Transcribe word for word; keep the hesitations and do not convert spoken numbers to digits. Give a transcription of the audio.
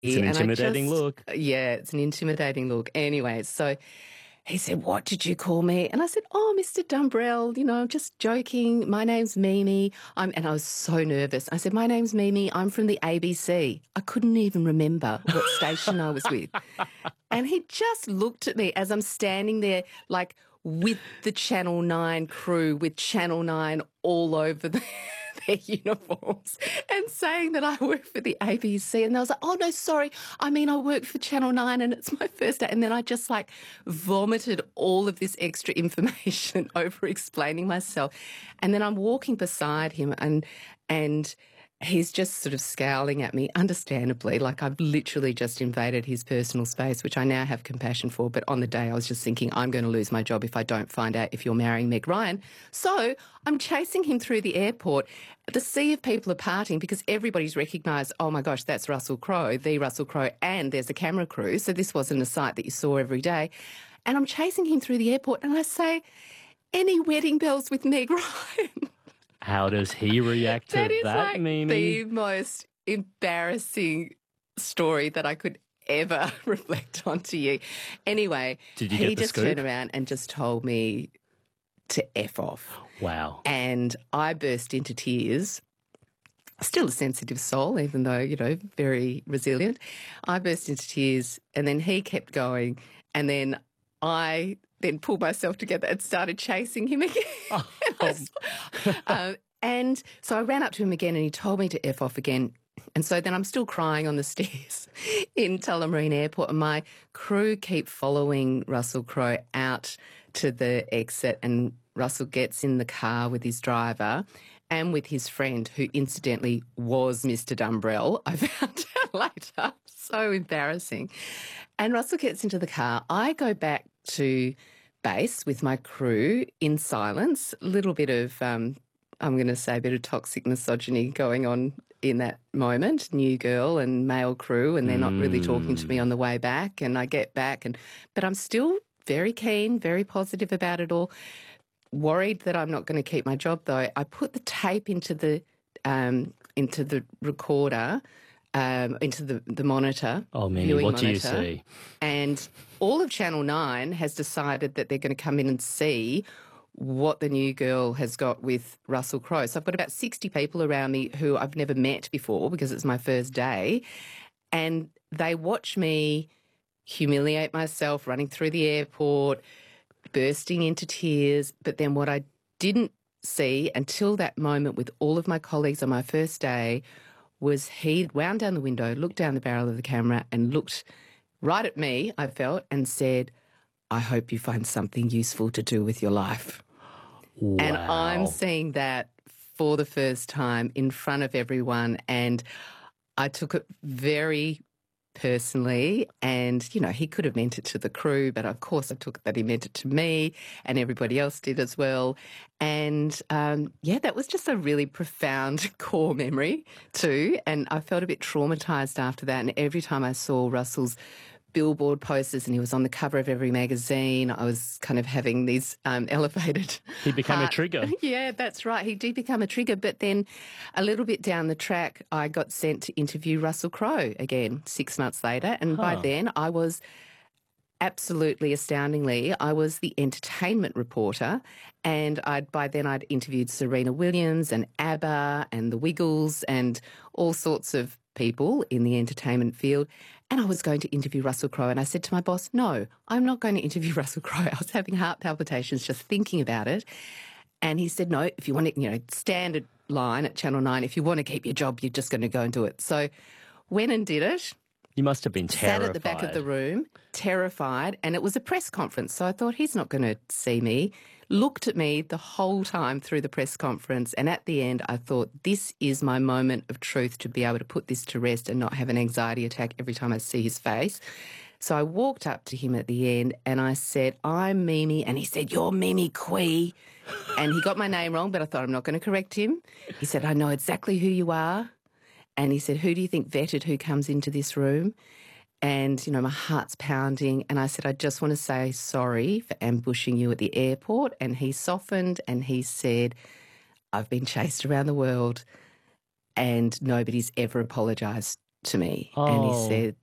It's an and I intimidating just look. yeah, it's an intimidating look. Anyway, so he said, "What did you call me?" And I said, "Oh, Mister Dumbrell, you know, I'm just joking. My name's Mimi." I'm, and I was so nervous. I said, "My name's Mimi. I'm from the A B C." I couldn't even remember what station I was with. And he just looked at me as I'm standing there, like with the Channel nine crew, with Channel nine all over the, their uniforms, and saying that I work for the A B C. And I was like, "Oh, no, sorry. I mean, I work for Channel nine and it's my first day." And then I just like vomited all of this extra information over explaining myself. And then I'm walking beside him and, and, he's just sort of scowling at me, understandably, like I've literally just invaded his personal space, which I now have compassion for. But on the day I was just thinking, I'm going to lose my job if I don't find out if you're marrying Meg Ryan. So I'm chasing him through the airport. The sea of people are parting because everybody's recognised, oh my gosh, that's Russell Crowe, the Russell Crowe, and there's a camera crew. So this wasn't a sight that you saw every day. And I'm chasing him through the airport and I say, "Any wedding bells with Meg Ryan?" How does he react to that? that, Is like Mimi? the most embarrassing story that I could ever reflect on to you. Anyway, Did you he get the just scoop? turned around and just told me to F off. Wow. And I burst into tears. Still a sensitive soul, even though, you know, very resilient. I burst into tears and then he kept going and then I then pulled myself together and started chasing him again. Oh. and, I, um, and so I ran up to him again and he told me to F off again. And so then I'm still crying on the stairs in Tullamarine Airport and my crew keep following Russell Crowe out to the exit and Russell gets in the car with his driver and with his friend, who incidentally was Mister Dumbrell. I found out later. So embarrassing. And Russell gets into the car. I go back to base with my crew in silence. A little bit of, um, I'm going to say, a bit of toxic misogyny going on in that moment. New girl and male crew, and they're not really talking to me on the way back. And I get back, and but I'm still very keen, very positive about it all. Worried that I'm not going to keep my job, though. I put the tape into the um, into the recorder, um, into the, the monitor. Oh, Mimi, viewing what do you monitor, see? And all of Channel nine has decided that they're going to come in and see what the new girl has got with Russell Crowe. So I've got about sixty people around me who I've never met before because it's my first day, and they watch me humiliate myself, running through the airport, bursting into tears. But then what I didn't see until that moment with all of my colleagues on my first day was he wound down the window, looked down the barrel of the camera and looked right at me, I felt, and said, "I hope you find something useful to do with your life." Wow. And I'm seeing that for the first time in front of everyone, and I took it very personally. And, you know, he could have meant it to the crew, but of course I took it that he meant it to me, and everybody else did as well. And, um, yeah, that was just a really profound core memory too. And I felt a bit traumatised after that. And every time I saw Russell's billboard posters and he was on the cover of every magazine, I was kind of having these um, elevated... He became heart. a trigger. Yeah, that's right. He did become a trigger. But then a little bit down the track, I got sent to interview Russell Crowe again six months later. And Huh. by then I was absolutely astoundingly, I was the entertainment reporter, and I'd by then I'd interviewed Serena Williams and ABBA and the Wiggles and all sorts of people in the entertainment field. And I was going to interview Russell Crowe, and I said to my boss, "No, I'm not going to interview Russell Crowe." I was having heart palpitations just thinking about it. And he said, "No, if you want to, you know, standard line at Channel nine, if you want to keep your job, you're just going to go and do it." So went and did it. You must have been terrified. Sat at the back of the room, terrified, and it was a press conference. So I thought, he's not going to see me. Looked at me the whole time through the press conference, and at the end I thought, this is my moment of truth to be able to put this to rest and not have an anxiety attack every time I see his face. So I walked up to him at the end and I said, "I'm Mimi," and he said, "You're Mimi Quee." And he got my name wrong, but I thought, I'm not going to correct him. He said, "I know exactly who you are." And he said, "Who do you think vetted who comes into this room?" And, you know, my heart's pounding. And I said, "I just want to say sorry for ambushing you at the airport." And he softened and he said, "I've been chased around the world and nobody's ever apologised to me. And he Oh. said,